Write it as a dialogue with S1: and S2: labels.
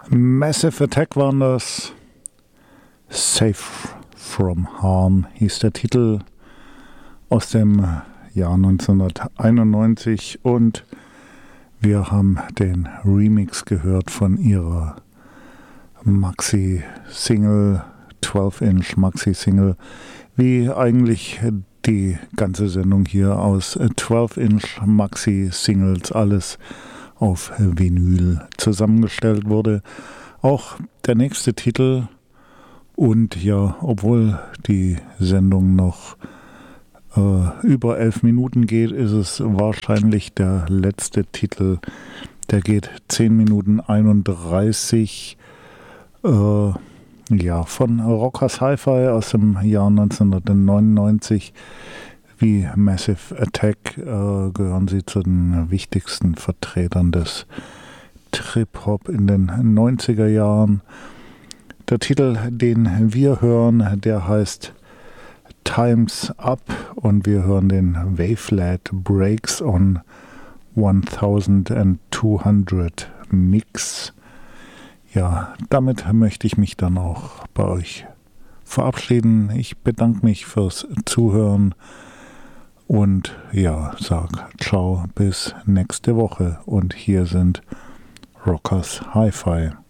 S1: Massive Attack waren das. Safe from Harm hieß der Titel, aus dem Jahr 1991, und wir haben den Remix gehört von ihrer Maxi-Single, 12-Inch Maxi-Single, wie eigentlich die ganze Sendung hier aus 12-Inch Maxi-Singles, alles auf Vinyl zusammengestellt wurde. Auch der nächste Titel, und ja, obwohl die Sendung noch über 11 Minuten geht, ist es wahrscheinlich der letzte Titel. Der geht 10 Minuten 31, ja, von Rockers Hi-Fi aus dem Jahr 1999. Wie Massive Attack gehören sie zu den wichtigsten Vertretern des Trip-Hop in den 90er Jahren. Der Titel, den wir hören, der heißt Time's Up, und wir hören den Wavelet Breaks on 1200 Mix. Ja, damit möchte ich mich dann auch bei euch verabschieden. Ich bedanke mich fürs Zuhören und ja, sag ciao bis nächste Woche, und hier sind Rockers Hi-Fi.